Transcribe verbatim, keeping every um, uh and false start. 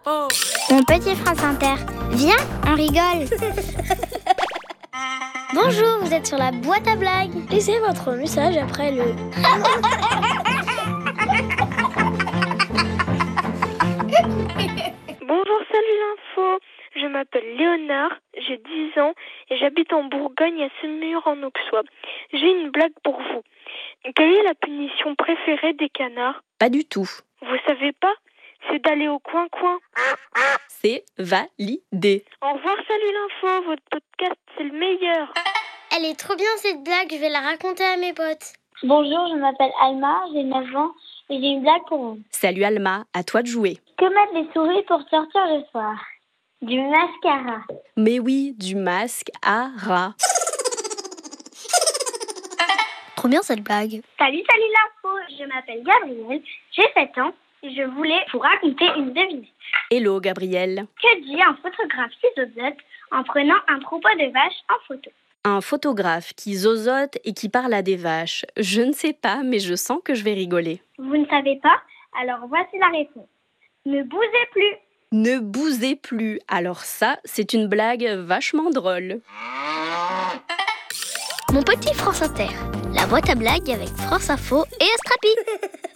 Mon petit France Inter, viens, on rigole. Bonjour, vous êtes sur la boîte à blagues. Laissez votre message après le... Bonjour, salut l'info. Je m'appelle Léonard, j'ai dix ans et j'habite en Bourgogne à Semur en Auxois. J'ai une blague pour vous. Quelle est la punition préférée des canards? Pas du tout. Vous savez pas? C'est d'aller au coin-coin. C'est validé. Au revoir, salut l'info. Votre podcast, c'est le meilleur. Elle est trop bien cette blague, je vais la raconter à mes potes. Bonjour, je m'appelle Alma, j'ai neuf ans et j'ai une blague pour vous. Salut Alma, à toi de jouer. Que mettent les souris pour sortir le soir? Du mascara. Mais oui, du masque à rat. Trop bien cette blague. Salut, salut l'info, je m'appelle Gabrielle, j'ai sept ans et je voulais vous raconter une devinette. Hello Gabrielle. Que dit un photographe qui zozote en prenant un troupeau de vaches en photo? Un photographe qui zozote et qui parle à des vaches. Je ne sais pas, mais je sens que je vais rigoler. Vous ne savez pas? Alors voici la réponse. Ne bougez plus. Ne bousez plus. Alors ça, c'est une blague vachement drôle. Mon petit France Inter, la boîte à blagues avec France Info et Astrapi.